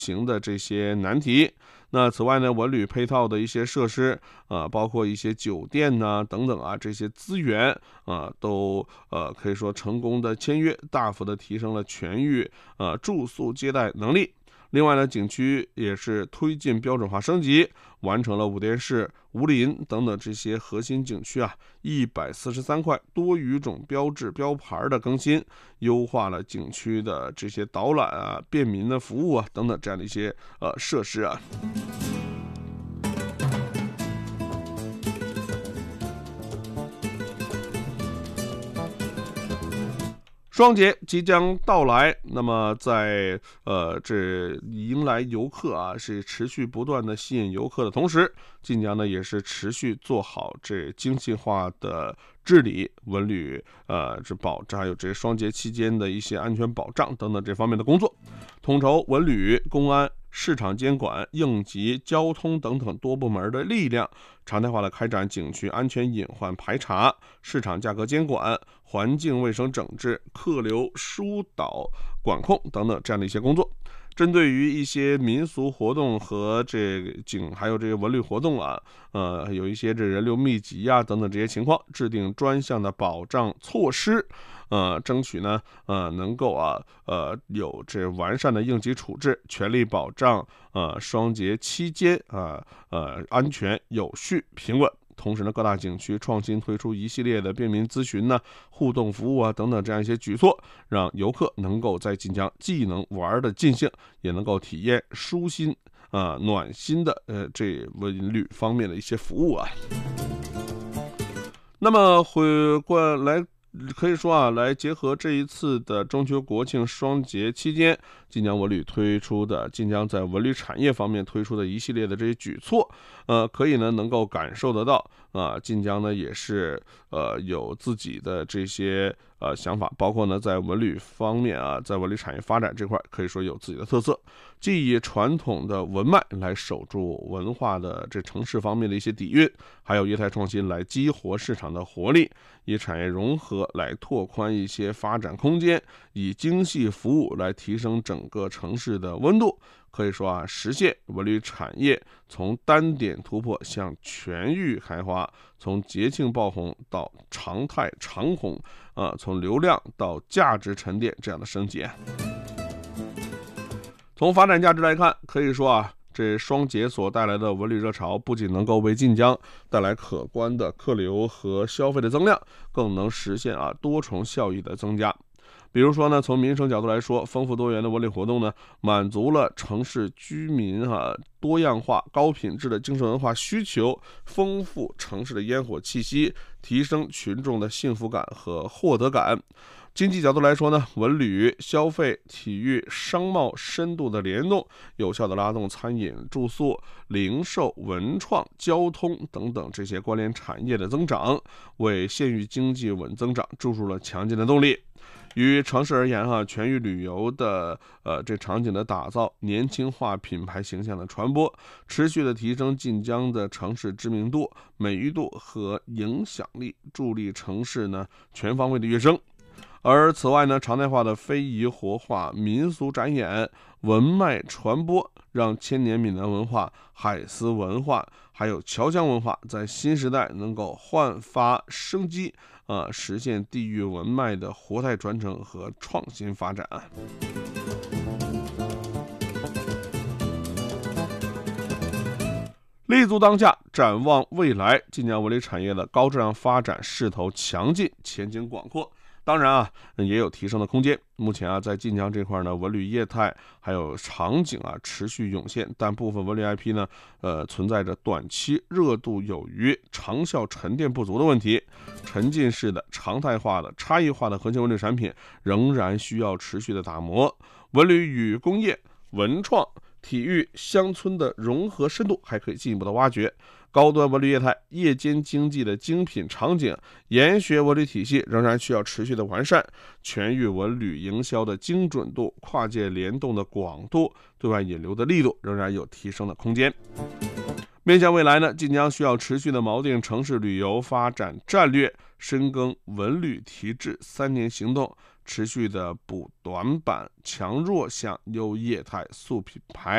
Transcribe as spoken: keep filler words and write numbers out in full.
行的这些难题。那此外呢，文旅配套的一些设施啊、呃，包括一些酒店呐、等等啊，这些资源啊、呃，都呃可以说成功的签约，大幅的提升了全域呃住宿接待能力。另外呢，景区也是推进标准化升级，完成了五殿市、吴林等等这些核心景区啊一百四十三块多语种标志标牌的更新，优化了景区的这些导览啊、便民的服务啊等等这样的一些呃设施啊。双节即将到来，那么在呃这迎来游客啊，是持续不断的吸引游客的同时，晋江呢也是持续做好这精细化的治理文旅呃这保障，还有这双节期间的一些安全保障等等这方面的工作，统筹文旅、公安、市场监管、应急、交通等等多部门的力量，常态化的开展景区安全隐患排查、市场价格监管、环境卫生整治、客流疏导管控等等这样的一些工作。针对于一些民俗活动和这个景还有这个文旅活动啊，呃，有一些这人流密集啊等等这些情况，制定专项的保障措施，呃，争取呢，呃，能够啊，呃，有这完善的应急处置，全力保障呃双节期间啊，呃，安全有序平稳。同时呢，各大景区创新推出一系列的便民咨询呢、互动服务啊等等这样一些举措，让游客能够在晋江既能玩的尽兴，也能够体验舒心啊、呃、暖心的呃这文旅方面的一些服务啊。那么回过来。可以说啊，来结合这一次的中秋国庆双节期间，晋江文旅推出的晋江在文旅产业方面推出的一系列的这些举措，呃，可以呢能够感受得到啊，晋江呢也是呃有自己的这些呃想法，包括呢在文旅方面啊，在文旅产业发展这块可以说有自己的特色，既以传统的文脉来守住文化的这城市方面的一些底蕴，还有业态创新来激活市场的活力，以产业融合来拓宽一些发展空间，以精细服务来提升整个城市的温度。可以说啊，实现文旅产业从单点突破向全域开花，从节庆爆红到常态长红，啊，从流量到价值沉淀这样的升级。从发展价值来看，可以说啊，这双节所带来的文旅热潮，不仅能够为晋江带来可观的客流和消费的增量，更能实现啊多重效益的增加。比如说呢，从民生角度来说，丰富多元的文旅活动呢，满足了城市居民哈、啊、多样化、高品质的精神文化需求，丰富城市的烟火气息，提升群众的幸福感和获得感。经济角度来说呢，文旅、消费、体育、商贸深度的联动，有效的拉动餐饮、住宿、零售、文创、交通等等这些关联产业的增长，为县域经济稳增长注入了强劲的动力。于城市而言哈、啊，全域旅游的呃这场景的打造，年轻化品牌形象的传播，持续的提升晋江的城市知名度、美誉度和影响力，助力城市呢全方位的跃升。而此外呢，常态化的非遗活化、民俗展演、文脉传播，让千年闽南文化、海丝文化还有侨乡文化在新时代能够焕发生机，呃，实现地域文脉的活态传承和创新发展。立足当下，展望未来，晋江文旅产业的高质量发展势头强劲，前景广阔。当然啊，也有提升的空间。目前啊，在晋江这块呢，文旅业态还有场景啊持续涌现，但部分文旅 I P 呢，呃，存在着短期热度有余、长效沉淀不足的问题。沉浸式的、常态化的、差异化的核心文旅产品仍然需要持续的打磨。文旅与工业、文创、体育、乡村的融合深度还可以进一步的挖掘。高端文旅业态、夜间经济的精品场景、研学文旅体系仍然需要持续的完善，全域文旅营销的精准度、跨界联动的广度、对外引流的力度仍然有提升的空间。面向未来呢，晋江需要持续的锚定城市旅游发展战略，深耕文旅提质三年行动， 持续的补短板，强弱项优业态，塑品牌。